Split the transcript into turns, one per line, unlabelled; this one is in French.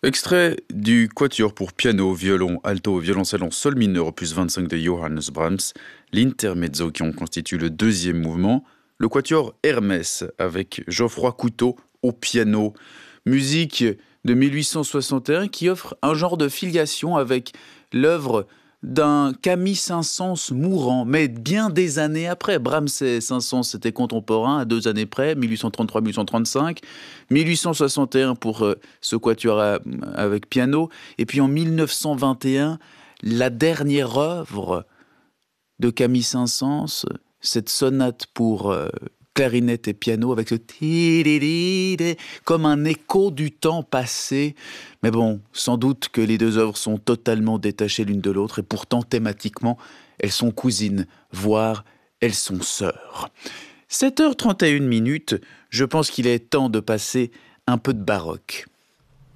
Extrait du Quatuor pour piano, violon, alto et violoncelle en sol mineur opus 25 de Johannes Brahms, l'intermezzo qui en constitue le deuxième mouvement, le Quatuor Hermès avec Geoffroy Couteau au piano. Musique de 1861 qui offre un genre de filiation avec l'œuvre d'un Camille Saint-Saëns mourant, mais bien des années après. Brahms et Saint-Saëns étaient contemporains à 2 années près, 1833-1835, 1861 pour ce quatuor avec piano, et puis en 1921, la dernière œuvre de Camille Saint-Saëns, cette sonate pour clarinette et piano avec ce ti-di-di-di, comme un écho du temps passé. Mais bon, sans doute que les deux œuvres sont totalement détachées l'une de l'autre et pourtant thématiquement, elles sont cousines, voire elles sont sœurs. 7h31, je pense qu'il est temps de passer un peu de baroque.